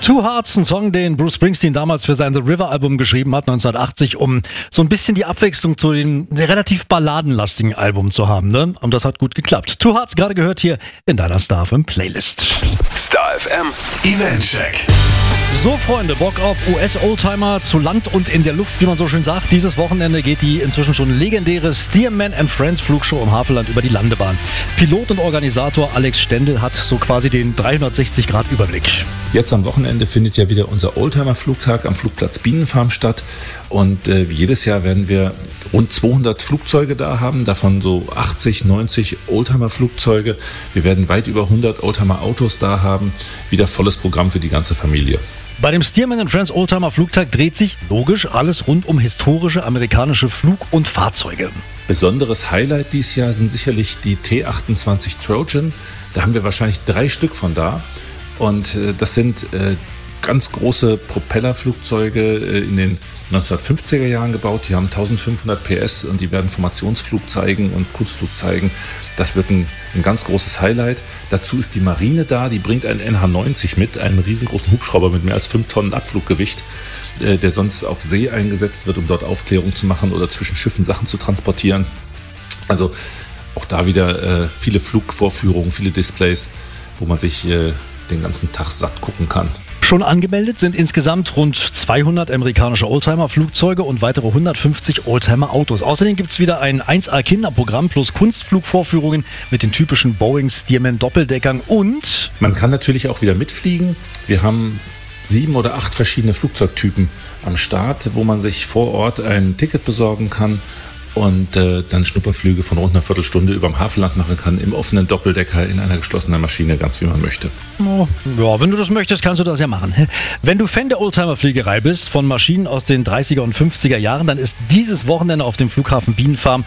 Two Hearts, ein Song, den Bruce Springsteen damals für sein The River Album geschrieben hat, 1980, um so ein bisschen die Abwechslung zu dem relativ balladenlastigen Album zu haben, ne? Und das hat gut geklappt. Two Hearts gerade gehört hier in deiner Star FM Playlist. Star FM Eventcheck. So, Freunde, Bock auf US-Oldtimer zu Land und in der Luft, wie man so schön sagt. Dieses Wochenende geht die inzwischen schon legendäre Stearman & Friends Flugshow im Havelland über die Landebahn. Pilot und Organisator Alex Stendel hat so quasi den 360-Grad-Überblick. Jetzt am Wochenende findet ja wieder unser Oldtimer-Flugtag am Flugplatz Bienenfarm statt. Und wie jedes Jahr werden wir rund 200 Flugzeuge da haben, davon so 80, 90 Oldtimer-Flugzeuge. Wir werden weit über 100 Oldtimer-Autos da haben. Wieder volles Programm für die ganze Familie. Bei dem Stearman & Friends Oldtimer Flugtag dreht sich, logisch, alles rund um historische amerikanische Flug- und Fahrzeuge. Besonderes Highlight dieses Jahr sind sicherlich die T-28 Trojan. Da haben wir wahrscheinlich 3 Stück von da. Und das sind ganz große Propellerflugzeuge in den 1950er Jahren gebaut. Die haben 1500 PS und die werden Formationsflug zeigen und Kurzflug zeigen. Das wird ein ganz großes Highlight. Dazu ist die Marine da, die bringt einen NH-90 mit, einen riesengroßen Hubschrauber mit mehr als 5 Tonnen Abfluggewicht, der sonst auf See eingesetzt wird, um dort Aufklärung zu machen oder zwischen Schiffen Sachen zu transportieren. Also auch da wieder viele Flugvorführungen, viele Displays, wo man sich den ganzen Tag satt gucken kann. Schon angemeldet sind insgesamt rund 200 amerikanische Oldtimer-Flugzeuge und weitere 150 Oldtimer-Autos. Außerdem gibt es wieder ein 1A-Kinderprogramm plus Kunstflugvorführungen mit den typischen Boeing-Stearman-Doppeldeckern und... Man kann natürlich auch wieder mitfliegen. Wir haben 7 oder 8 verschiedene Flugzeugtypen am Start, wo man sich vor Ort ein Ticket besorgen kann und dann Schnupperflüge von rund einer Viertelstunde überm Havelland machen kann, im offenen Doppeldecker in einer geschlossenen Maschine, ganz wie man möchte. Oh, ja, wenn du das möchtest, kannst du das ja machen. Wenn du Fan der Oldtimer-Fliegerei bist, von Maschinen aus den 30er und 50er Jahren, dann ist dieses Wochenende auf dem Flughafen Bienenfarm,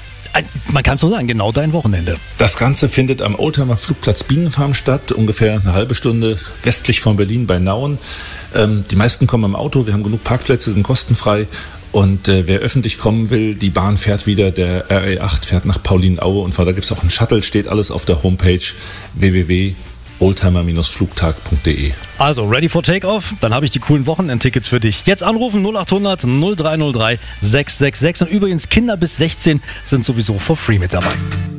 man kann so sagen, genau dein Wochenende. Das Ganze findet am Oldtimer Flugplatz Bienenfarm statt, ungefähr eine halbe Stunde westlich von Berlin bei Nauen. Die meisten kommen im Auto, wir haben genug Parkplätze, sind kostenfrei. Und wer öffentlich kommen will, die Bahn fährt wieder, der RE8 fährt nach Paulinaue und da gibt es auch einen Shuttle, steht alles auf der Homepage www.oldtimer-flugtag.de. Also, ready for takeoff? Dann habe ich die coolen Wochenendtickets für dich. Jetzt anrufen 0800 0303 666 und übrigens Kinder bis 16 sind sowieso for free mit dabei.